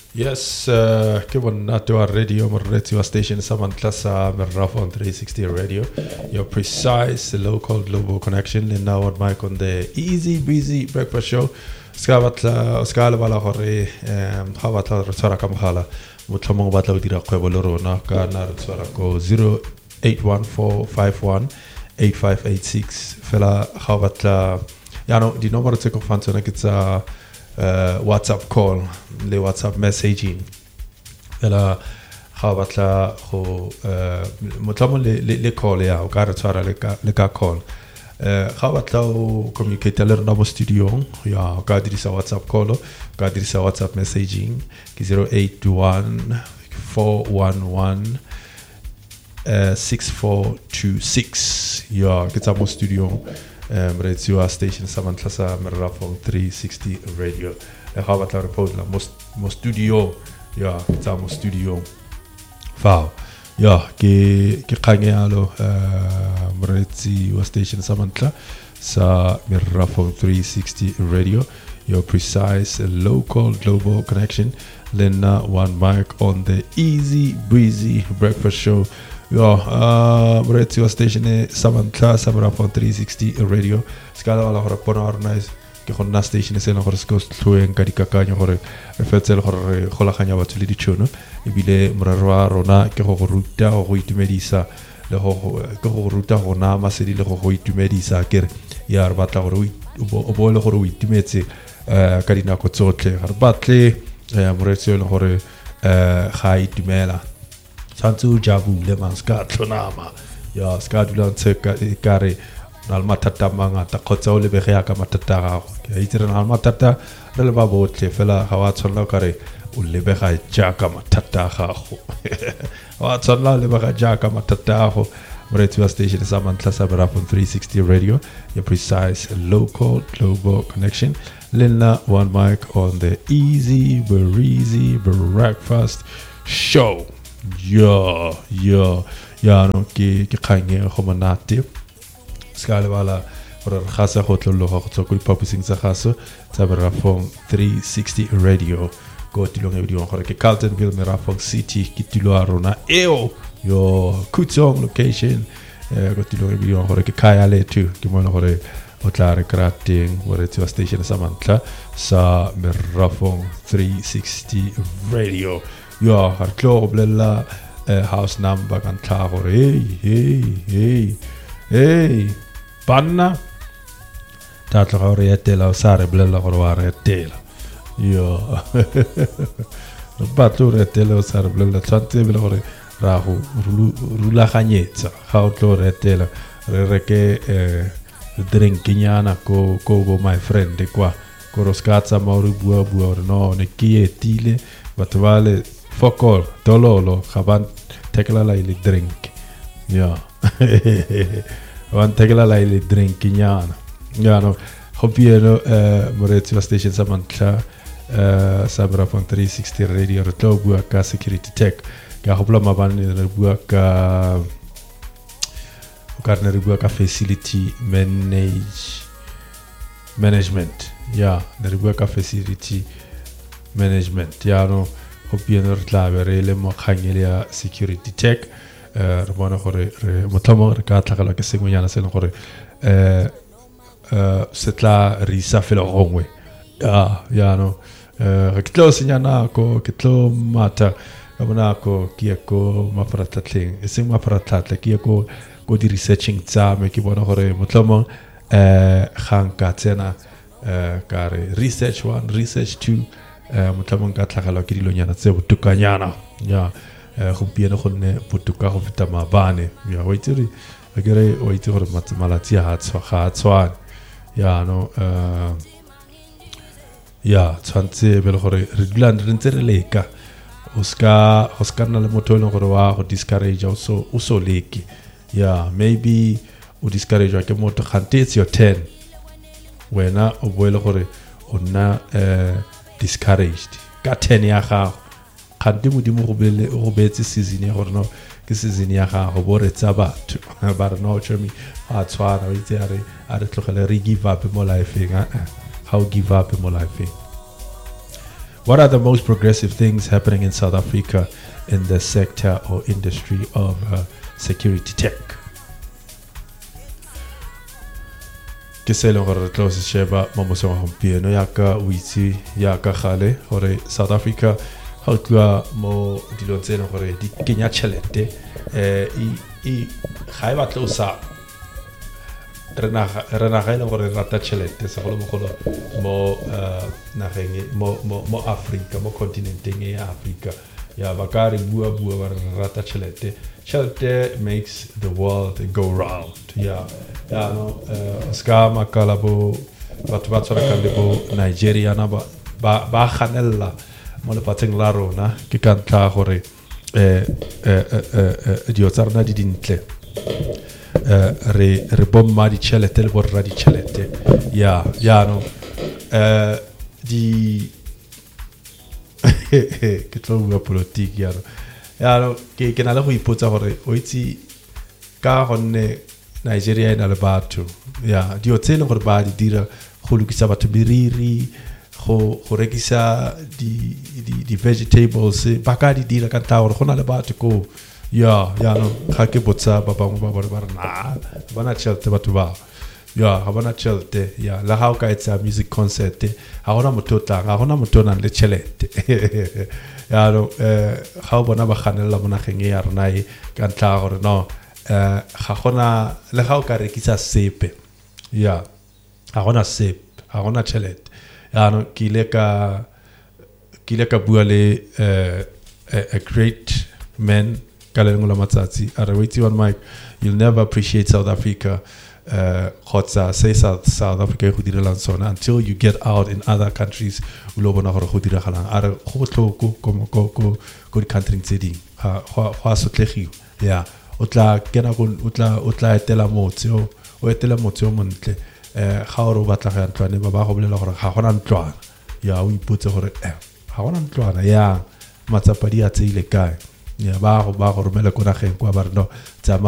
Yes, كيفن ناتو الراديو مرتي station Samantha Mirraf on 360 radio. Your precise local global connection in our mic on the easy breezy breakfast show. Skala bala hore hawatla rtsara kam khala mutlamo batla dira qeboloro na kana rtsara ko 0814518586 fela hawatla yano di numero tseko fansona kitsa WhatsApp call le WhatsApp messaging ela khabatla kho mutlamo le call ya o ka re tshwara le ka call khabatla o communicate le rena mo studio ya ka dirisa WhatsApp call ka dirisa WhatsApp messaging ki 081411 6426 ya kita mo studio radio station Samantha Mirraf 360 radio le khabatla report la mo studio ya kita mo studio fa ya ke khanyalo radio station Samantha sa Mirraf 360 radio your precise local global connection Lena one mic on the easy breezy breakfast show. Radio station Samantha Mirraf 360 radio. Skala wala hore pona organize ke khonna station se no hore sko tloeng ka dikakanyo hore re fetsele hore kholaganya batho le ditšhono ebile morarwa rona ke go ruta go itumedisa le go ruta go na masedi le go itumedisa kere ya re batla gore o bole gore o itumetse ka dinako tsotlhe re batle moretso le gore ga itumela Santu jabu le man ska tlonama ya ska dula tseka kare nal matata manga ta khotsa o le bege ya ka matata ga ke itse nal matata re le ba botle fela ga wa tsholla kare o le bega ja ka matata ga go wa tsholla le bega ja ka matata go radio station Samantha Mirraf 360 radio your precise local global connection Lena one mic on the easy breezy breakfast show no ki khanye khomanati skala wala or khasa khotlo khotso ku publishing sa khaso sa Mirraf 360 radio go tilong video gore ke Carltonville Mirraf City ki tilo arona eo yo Kutsong location go tilong video gore ke kaya le tu ke mo gore o tla re crafting radio station Samantha sa Mirraf 360 radio ja har klar blella house number kan ta gore hey banna ta tla gore etela sare blella gore wa etela jo batlo etela sare blella tsante bele gore ra go rula ganyetsa ga o tlo etela re reke drinkinyana ko my friend kwa koroskatsa mauri bua no ne kietile batvale fokol tololo khaban tekla la ile drink ya wan tekla la ile drink nyana ya no hopieno moretio station Samantha Mirraf 360 radio retlo bua ka security tech ka hopla mabani re bua ka karne re bua ka facility management ya re bua ka facility management ya no hopieno rtlabere le mo khangele ya security tech re bona gore re motlhomo re ka tlhagela ke sengwenyana se le gore setla risa fela gongwe ya no re tlo senyana ko ke tlo mata ka bona ko ke ko mafaratleng e seng mafaratlhatla ke ko di researching tsa me ke bona gore motlhomo gang ka tsena ka re research 1 research 2 motlhamong ka tlhagela ke dilonyana tse botukanyana ya go pieno go nne botuka go feta mabane ya o itse gore malatsi ha tswa ya no ya tshwantse bele gore re dula re ntse re leka o ska nna le motho le gore wa go discourage o so leke ya maybe o discourage ke motho khante it's your turn wena o boele gore o nna discouraged ka 10 ya gago khante modimo go betse season ya gore no ke season ya gago bo re tsa batho ba re no chemi a tshwana o itse a re tlogele re give up mo life how give up mo life What are the most progressive things happening in South Africa in the sector or industry of security tech? Ke se le gore re tlo se sheba mo mosong wa gompieno yaka o itse yaka gale gore South Africa ga o tloa mo dilong tse gore di kenya tšhelete ga e batla o sa re naga ile gore rata tšhelete segolobogolo mo nageng mo Africa mo continenteng ya Africa ya ba ka re bua ba re rata tšhelete makes the world go round ya no ska makala bo batho ba tswara ka le bo Nigeria na ba ganella mo lefatsheng la rona ke ka ntla gore dio tsarna di dintle re bomma di tšhelete le borra di tšhelete ya no di ke tlo bua politiki ya no ke na le go ipotsa gore o itse ka gonne Nigeria ena le batho ya dio tsene gore ba di dira go lokisa batho biriri go rekisa di vegetables ba ka di dira ka ntla gore go na le batho ko ya no ga ke botsa ba bangwe ba re na bana tšhelete batho ba ya ga bana tšhelete ya la ga o ka etsa music concert ga gona motho tla ga gona motho nang le tšhelete ya no ga o bona ba ganela mo nageng ya rona ka ntla gore no ga gona le ga o ka rekisa sepe ya ga gona sepe ga gona tšhelete ya no ke ile ka bua le a great man ka le ngola matsatsi a re witse on mic you'll never appreciate South Africa say South Africa go direla sona until you get out in other countries o lo bona gore go diragalang a re go botlhoko go di country tse ding go a sotlegiwa ya o tla kena o tla etela motse o etela motse o montle ga o re batla ga ntlwane ba go bolela gore ga gona ntlwana ya o ipotse gore ga gona ntlwana ya matsapadi a tseile kae ya ba go romela ko nageng kwa ba re no